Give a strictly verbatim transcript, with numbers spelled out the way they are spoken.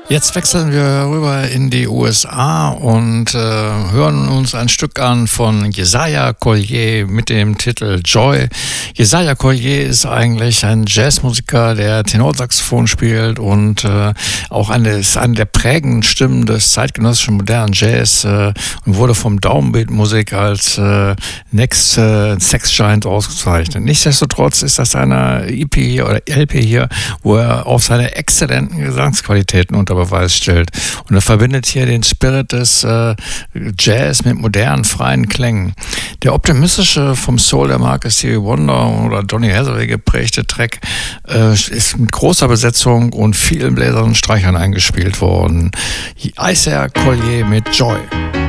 Jetzt wechseln wir rüber in die U S A und äh, hören uns ein Stück an von Jesiah Collier mit dem Titel Joy. Jesiah Collier ist eigentlich ein Jazzmusiker, der Tenorsaxophon spielt und äh, auch eine, ist eine der prägenden Stimmen des zeitgenössischen modernen Jazz äh, und wurde vom Downbeat-Musik als äh, Next äh, Sex Giant ausgezeichnet. Nichtsdestotrotz ist das eine E P hier oder L P hier, wo er auf seine exzellenten Gesangsqualitäten unter Beweis stellt. Und er verbindet hier den Spirit des äh, Jazz mit modernen, freien Klängen. Der optimistische, vom Soul der Marke Stevie Wonder oder Donny Hathaway geprägte Track äh, ist mit großer Besetzung und vielen Bläsern und Streichern eingespielt worden. Jesiah Collier mit Joy.